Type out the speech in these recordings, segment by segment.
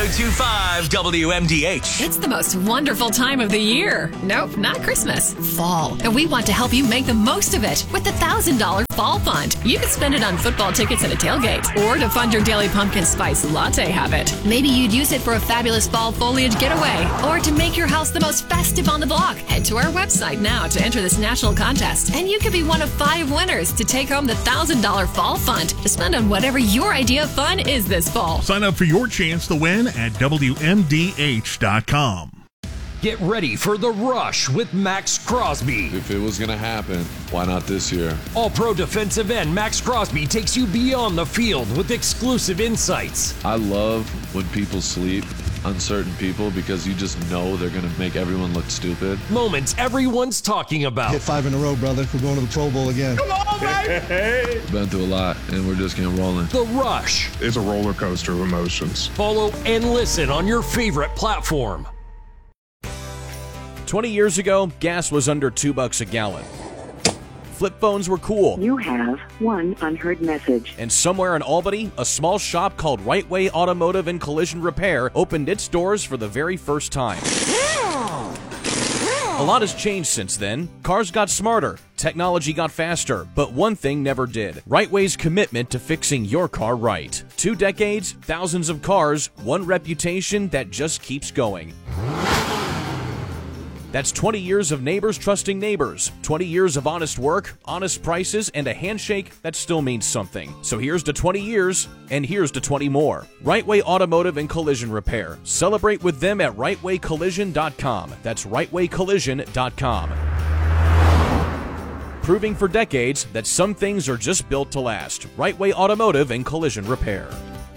1025 WMDH. It's the most wonderful time of the year. Nope, not Christmas. Fall. And we want to help you make the most of it with the $1,000 Fall Fund. You can spend it on football tickets and a tailgate, or to fund your daily pumpkin spice latte habit. Maybe you'd use it for a fabulous fall foliage getaway, or to make your house the most festive on the block. Head to our website now to enter this national contest, and you could be one of 5 winners to take home the $1,000 Fall Fund to spend on whatever your idea of fun is this fall. Sign up for your chance to win at WMDH.com. Get ready for The Rush with Max Crosby. If it was going to happen, why not this year? All-pro defensive end Max Crosby takes you beyond the field with exclusive insights. I love when people sleep, uncertain people, because you just know they're going to make everyone look stupid. Moments everyone's talking about. Hit 5 in a row, brother. We're going to the Pro Bowl again. Come on, baby! Been through a lot, and we're just getting rolling. The Rush. It's a roller coaster of emotions. Follow and listen on your favorite platform. 20 years ago, gas was under $2 a gallon. Flip phones were cool. You have one unheard message. And somewhere in Albany, a small shop called Right Way Automotive and Collision Repair opened its doors for the very first time. A lot has changed since then. Cars got smarter, technology got faster, but one thing never did. Right Way's commitment to fixing your car right. 2 decades, thousands of cars, one reputation that just keeps going. That's 20 years of neighbors trusting neighbors, 20 years of honest work, honest prices, and a handshake that still means something. So here's to 20 years, and here's to 20 more. Right Way Automotive and Collision Repair. Celebrate with them at rightwaycollision.com. That's rightwaycollision.com. Proving for decades that some things are just built to last. Right Way Automotive and Collision Repair.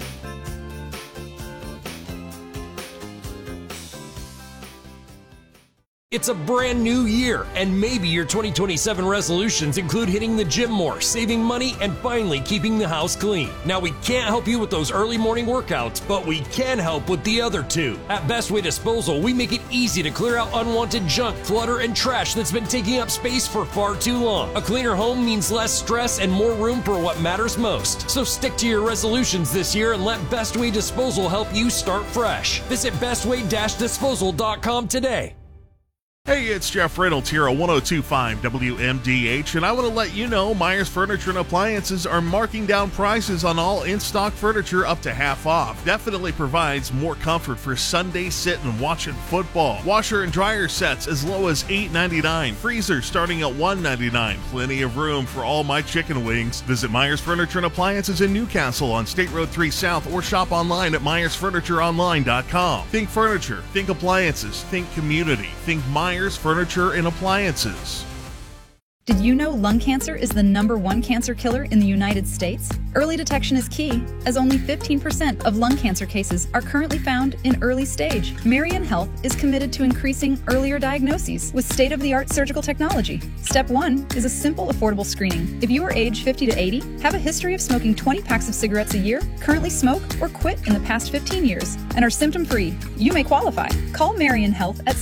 It's a brand new year, and maybe your 2027 resolutions include hitting the gym more, saving money, and finally keeping the house clean. Now, we can't help you with those early morning workouts, but we can help with the other 2. At Best Way Disposal, we make it easy to clear out unwanted junk, clutter, and trash that's been taking up space for far too long. A cleaner home means less stress and more room for what matters most. So stick to your resolutions this year and let Best Way Disposal help you start fresh. Visit bestway-disposal.com today. Hey, it's Jeff Reynolds here on 102.5 WMDH, and I want to let you know Myers Furniture and Appliances are marking down prices on all in-stock furniture up to half off. Definitely provides more comfort for Sunday sitting and watching football. Washer and dryer sets as low as $8.99. Freezer starting at $1.99. Plenty of room for all my chicken wings. Visit Myers Furniture and Appliances in Newcastle on State Road 3 South or shop online at MyersFurnitureOnline.com. Think furniture, think appliances, think community, think Myers Furniture and Appliances. Did you know lung cancer is the #1 cancer killer in the United States? Early detection is key, as only 15% of lung cancer cases are currently found in early stage. Marion Health is committed to increasing earlier diagnoses with state-of-the-art surgical technology. Step 1 is a simple, affordable screening. If you are age 50 to 80, have a history of smoking 20 packs of cigarettes a year, currently smoke or quit in the past 15 years, and are symptom-free, you may qualify. Call Marion Health at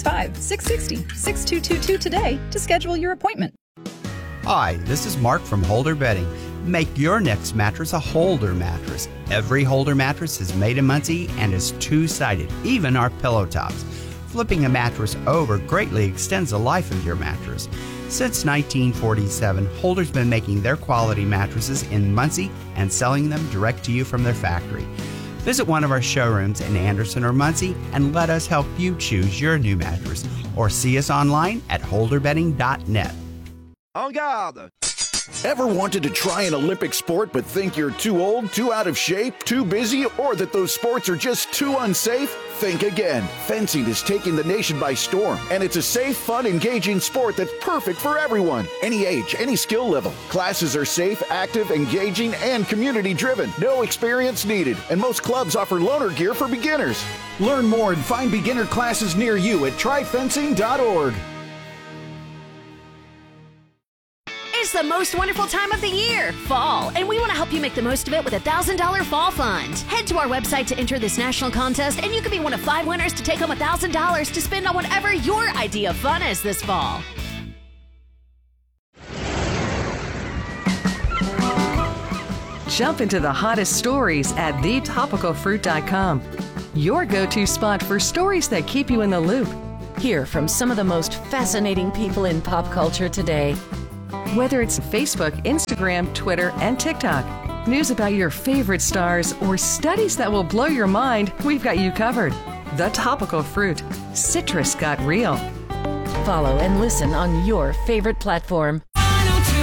765-660-6222 today to schedule your appointment. Hi, this is Mark from Holder Bedding. Make your next mattress a Holder mattress. Every Holder mattress is made in Muncie and is two-sided, even our pillow tops. Flipping a mattress over greatly extends the life of your mattress. Since 1947, Holder's been making their quality mattresses in Muncie and selling them direct to you from their factory. Visit one of our showrooms in Anderson or Muncie and let us help you choose your new mattress, or see us online at holderbedding.net. En garde! Ever wanted to try an Olympic sport but think you're too old, too out of shape, too busy, or that those sports are just too unsafe? Think again. Fencing is taking the nation by storm, and it's a safe, fun, engaging sport that's perfect for everyone. Any age, any skill level. Classes are safe, active, engaging, and community-driven. No experience needed, and most clubs offer loaner gear for beginners. Learn more and find beginner classes near you at tryfencing.org. It's the most wonderful time of the year, fall, and we want to help you make the most of it with a $1,000 Fall Fund. Head to our website to enter this national contest, and you could be one of 5 winners to take home $1,000 to spend on whatever your idea of fun is this fall. jump into the hottest stories at thetopicalfruit.com. Your go-to spot for stories that keep you in the loop. Hear from some of the most fascinating people in pop culture today. Whether it's Facebook, Instagram, Twitter, and TikTok, news about your favorite stars, or studies that will blow your mind, we've got you covered. The Topical Fruit. Citrus got real. Follow and listen on your favorite platform.